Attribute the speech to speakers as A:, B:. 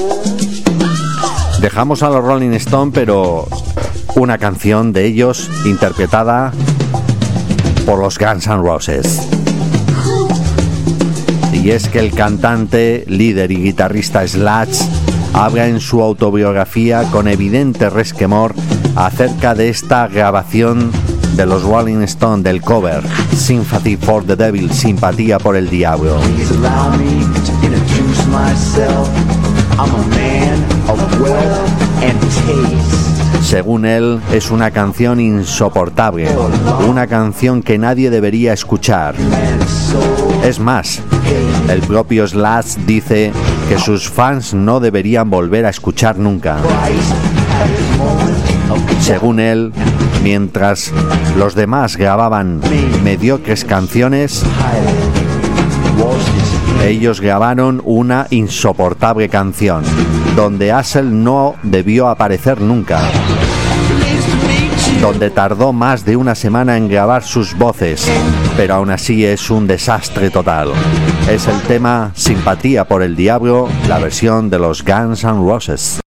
A: Dejamos a los Rolling Stones, pero una canción de ellos interpretada por los Guns N' Roses. Y es que el cantante, líder y guitarrista Slash habla en su autobiografía con evidente resquemor acerca de esta grabación de los Rolling Stones del cover Sympathy for the Devil, Simpatía por el Diablo. Según él, es una canción insoportable, una canción que nadie debería escuchar. Es más, el propio Slash dice que sus fans no deberían volver a escuchar nunca. Según él, mientras los demás grababan mediocres canciones, ellos grabaron una insoportable canción, donde Axl no debió aparecer nunca, donde tardó más de una semana en grabar sus voces, pero aún así es un desastre total. Es el tema Simpatía por el Diablo, la versión de los Guns N' Roses.